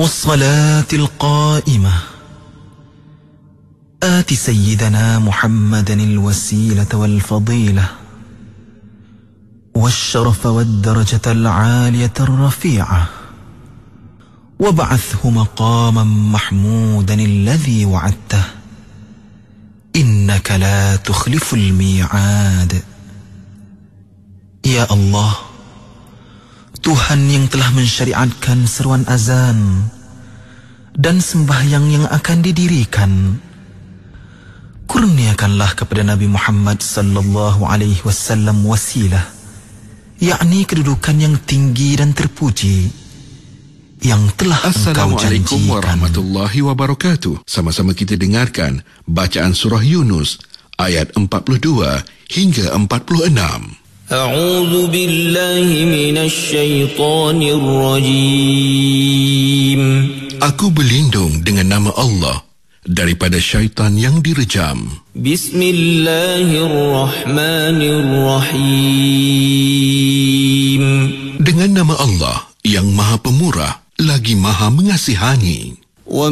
والصلاة القائمة آت سيدنا محمدا الوسيلة والفضيلة والشرف والدرجة العالية الرفيعة وابعثه مقاما محمودا الذي وعدته إنك لا تخلف الميعاد. Ya Allah, Tuhan yang telah mensyariatkan seruan azan dan sembahyang yang akan didirikan, kurniakanlah kepada Nabi Muhammad sallallahu alaihi wasallam wasilah, yakni kedudukan yang tinggi dan terpuji yang telah Engkau janjikan. Assalamualaikum warahmatullahi wabarakatuh. Sama-sama kita dengarkan bacaan surah Yunus ayat 42 hingga 46. A'udzu billahi minasy syaithanir rajim. Aku berlindung dengan nama Allah daripada syaitan yang direjam. Bismillahirrahmanirrahim. Dengan nama Allah yang Maha Pemurah lagi Maha Mengasihani.